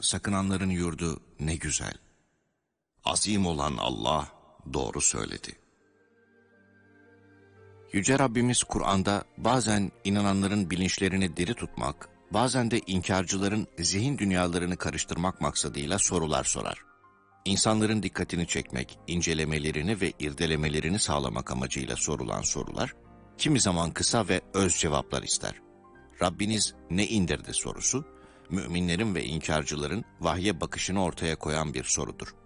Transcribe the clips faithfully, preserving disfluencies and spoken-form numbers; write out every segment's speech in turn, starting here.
sakınanların yurdu ne güzel. Azim olan Allah doğru söyledi. Yüce Rabbimiz Kur'an'da bazen inananların bilinçlerini diri tutmak, bazen de inkarcıların zihin dünyalarını karıştırmak maksadıyla sorular sorar. İnsanların dikkatini çekmek, incelemelerini ve irdelemelerini sağlamak amacıyla sorulan sorular, kimi zaman kısa ve öz cevaplar ister. Rabbiniz ne indirdi sorusu, müminlerin ve inkarcıların vahye bakışını ortaya koyan bir sorudur.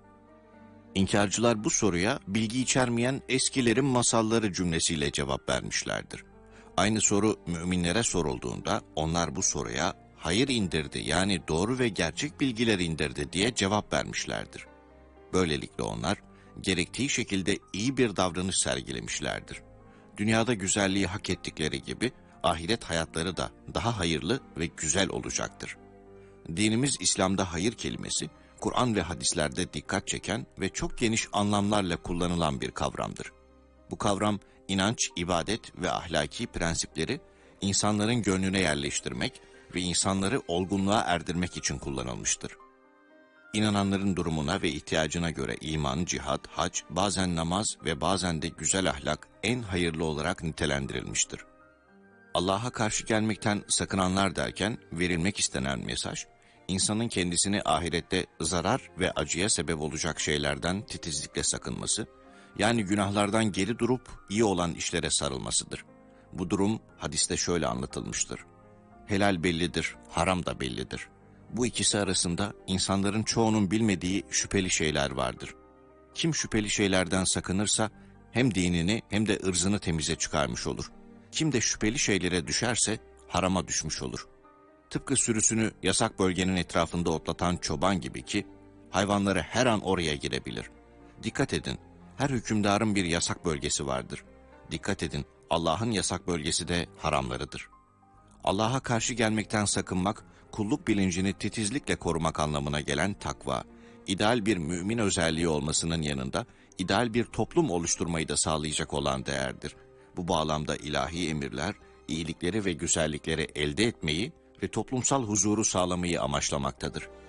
İnkarcılar bu soruya bilgi içermeyen eskilerin masalları cümlesiyle cevap vermişlerdir. Aynı soru müminlere sorulduğunda onlar bu soruya hayır indirdi, yani doğru ve gerçek bilgiler indirdi diye cevap vermişlerdir. Böylelikle onlar gerektiği şekilde iyi bir davranış sergilemişlerdir. Dünyada güzelliği hak ettikleri gibi ahiret hayatları da daha hayırlı ve güzel olacaktır. Dinimiz İslam'da hayır kelimesi, Kur'an ve hadislerde dikkat çeken ve çok geniş anlamlarla kullanılan bir kavramdır. Bu kavram, inanç, ibadet ve ahlaki prensipleri insanların gönlüne yerleştirmek ve insanları olgunluğa erdirmek için kullanılmıştır. İnananların durumuna ve ihtiyacına göre iman, cihat, hac, bazen namaz ve bazen de güzel ahlak en hayırlı olarak nitelendirilmiştir. Allah'a karşı gelmekten sakınanlar derken verilmek istenen mesaj, insanın kendisini ahirette zarar ve acıya sebep olacak şeylerden titizlikle sakınması, yani günahlardan geri durup iyi olan işlere sarılmasıdır. Bu durum hadiste şöyle anlatılmıştır. Helal bellidir, haram da bellidir. Bu ikisi arasında insanların çoğunun bilmediği şüpheli şeyler vardır. Kim şüpheli şeylerden sakınırsa hem dinini hem de ırzını temize çıkarmış olur. Kim de şüpheli şeylere düşerse harama düşmüş olur. Tıpkı sürüsünü yasak bölgenin etrafında otlatan çoban gibi ki hayvanları her an oraya girebilir. Dikkat edin, her hükümdarın bir yasak bölgesi vardır. Dikkat edin, Allah'ın yasak bölgesi de haramlarıdır. Allah'a karşı gelmekten sakınmak, kulluk bilincini titizlikle korumak anlamına gelen takva, ideal bir mümin özelliği olmasının yanında ideal bir toplum oluşturmayı da sağlayacak olan değerdir. Bu bağlamda ilahi emirler, iyilikleri ve güzellikleri elde etmeyi ve toplumsal huzuru sağlamayı amaçlamaktadır.